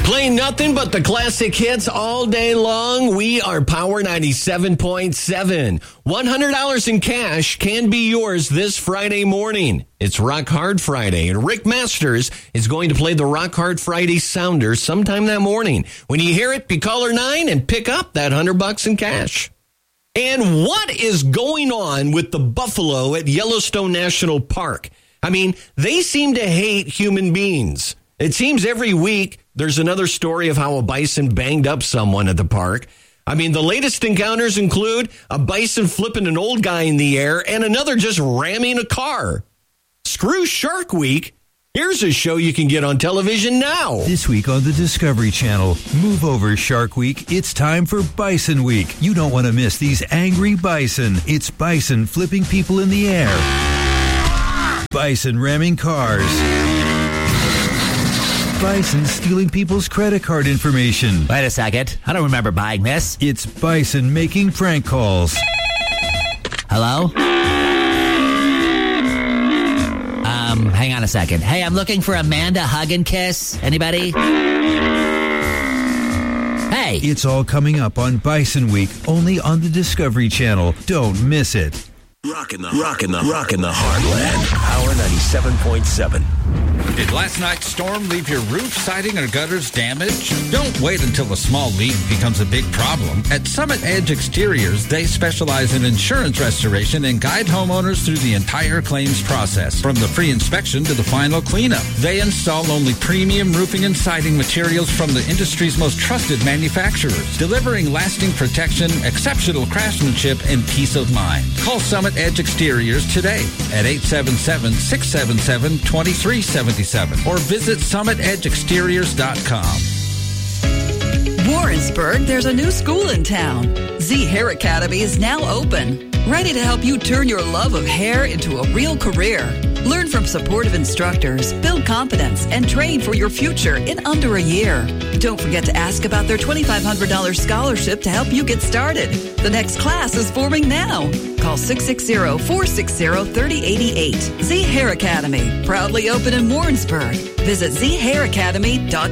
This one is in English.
Playing nothing but the classic hits all day long. We are Power 97.7. $100 in cash can be yours this Friday morning. It's Rock Hard Friday, and Rick Masters is going to play the Rock Hard Friday Sounder sometime that morning. When you hear it, be caller 9 and pick up that $100 in cash. And what is going on with the buffalo at Yellowstone National Park? I mean, they seem to hate human beings. It seems every week there's another story of how a bison banged up someone at the park. I mean, the latest encounters include a bison flipping an old guy in the air and another just ramming a car. Screw Shark Week. Here's a show you can get on television now. This week on the Discovery Channel, move over Shark Week. It's time for Bison Week. You don't want to miss these angry bison. It's bison flipping people in the air. Bison ramming cars. Bison stealing people's credit card information. Wait a second. I don't remember buying this. It's bison making prank calls. Hello? Hang on a second. Hey, I'm looking for Amanda Hug and Kiss. Anybody? Hey. It's all coming up on Bison Week, only on the Discovery Channel. Don't miss it. Rockin' the heartland. Power 97.7. Did last night's storm leave your roof, siding, or gutters damaged? Don't wait until a small leak becomes a big problem. At Summit Edge Exteriors, they specialize in insurance restoration and guide homeowners through the entire claims process, from the free inspection to the final cleanup. They install only premium roofing and siding materials from the industry's most trusted manufacturers, delivering lasting protection, exceptional craftsmanship, and peace of mind. Call Summit Edge Exteriors today at 877-677-2377 or visit SummitEdgeExteriors.com. Warrensburg, there's a new school in town. Z Hair Academy is now open, ready to help you turn your love of hair into a real career. Learn from supportive instructors, build confidence, and train for your future in under a year. Don't forget to ask about their $2,500 scholarship to help you get started. The next class is forming now. Call 660-460-3088. Z Hair Academy, proudly open in Warrensburg. Visit zhairacademy.com.